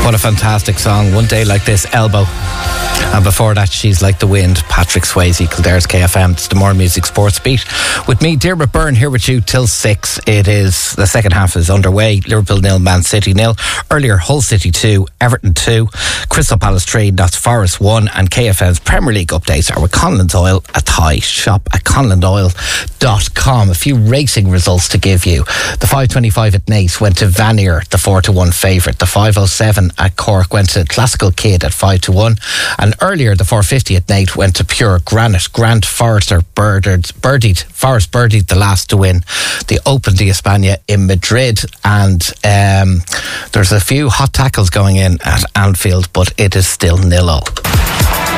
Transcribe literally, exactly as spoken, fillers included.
What a fantastic song. One Day Like This, Elbow. And before that, She's Like the Wind, Patrick Swayze, Kildare's K F M. It's the More Music Sports Beat. With me, Dermot Byrne, here with you till six. It is, the second half is underway. Liverpool nil, Man City nil. Earlier, Hull City two, Everton two, Crystal Palace three, Notts Forest one, and K F M's Premier League updates are with Conlon's Oil, a Thai shop at conland oil dot com. A few racing results to give you. The five twenty-five at Naas went to Vanier, the four to one favourite. The five oh seven at Cork went to Classical Kid at five to one. And earlier, the four fifty at Naas went to Pure Granite. Grant Forrester birdied, birdied, Forrest birdied the last to win the Open de España in Madrid. And um, there's a few hot tackles going in at Anfield, but it is still nil all.